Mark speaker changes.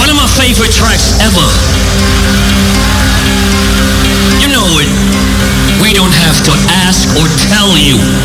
Speaker 1: One of my favorite tracks ever. You know it. We don't have to ask or tell you.